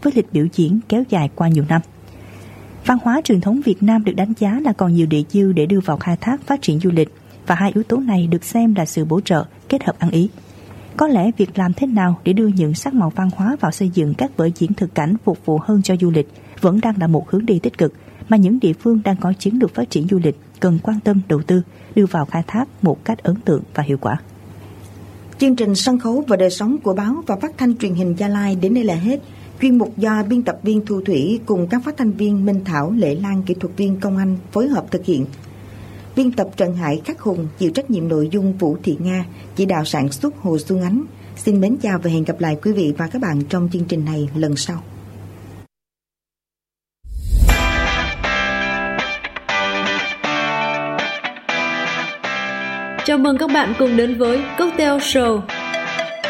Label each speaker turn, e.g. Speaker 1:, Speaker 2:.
Speaker 1: với lịch biểu diễn kéo dài qua nhiều năm. Văn hóa truyền thống Việt Nam được đánh giá là còn nhiều địa dư để đưa vào khai thác phát triển du lịch, và hai yếu tố này được xem là sự bổ trợ kết hợp ăn ý. Có lẽ việc làm thế nào để đưa những sắc màu văn hóa vào xây dựng các vở diễn thực cảnh phục vụ hơn cho du lịch vẫn đang là một hướng đi tích cực mà những địa phương đang có chiến lược phát triển du lịch cần quan tâm đầu tư, đưa vào khai thác một cách ấn tượng và hiệu quả.
Speaker 2: Chương trình Sân khấu và đời sống của báo và phát thanh truyền hình Gia Lai đến đây là hết. Chuyên mục do biên tập viên Thu Thủy cùng các phát thanh viên Minh Thảo, Lệ Lan, kỹ thuật viên Công Anh phối hợp thực hiện. Biên tập Trần Hải, Khắc Hùng, chịu trách nhiệm nội dung Vũ Thị Nga, chỉ đạo sản xuất Hồ Xuân Ánh. Xin mến chào và hẹn gặp lại quý vị và các bạn trong chương trình này lần sau.
Speaker 3: Chào mừng các bạn cùng đến với Cocktail Show.